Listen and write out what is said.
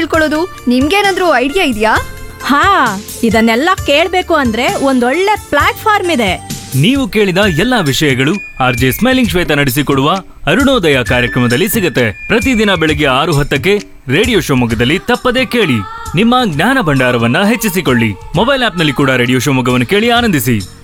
ತಿಳ್ಕೊಳ್ಳೋದು? ನಿಮ್ಗೇನಾದ್ರೂ ಐಡಿಯಾ ಇದೆಯಾ? ಹಾ, ಇದನ್ನೆಲ್ಲ ಕೇಳ್ಬೇಕು ಅಂದ್ರೆ ಒಂದೊಳ್ಳೆ ಪ್ಲಾಟ್ಫಾರ್ಮ್ ಇದೆ. ನೀವು ಕೇಳಿದ ಎಲ್ಲಾ ವಿಷಯಗಳು ಆರ್ಜೆ ಸ್ಮೈಲಿಂಗ್ ಶ್ವೇತ ನಡೆಸಿಕೊಡುವ ಅರುಣೋದಯ ಕಾರ್ಯಕ್ರಮದಲ್ಲಿ ಸಿಗುತ್ತೆ. ಪ್ರತಿದಿನ ಬೆಳಗ್ಗೆ 6:10ಕ್ಕೆ ರೇಡಿಯೋ ಶಿವಮೊಗ್ಗದಲ್ಲಿ ತಪ್ಪದೇ ಕೇಳಿ. ನಿಮ್ಮ ಜ್ಞಾನ ಭಂಡಾರವನ್ನ ಹೆಚ್ಚಿಸಿಕೊಳ್ಳಿ. ಮೊಬೈಲ್ ಆಪ್ನಲ್ಲಿ ಕೂಡ ರೇಡಿಯೋ ಶಿವಮೊಗ್ಗವನ್ನು ಕೇಳಿ ಆನಂದಿಸಿ.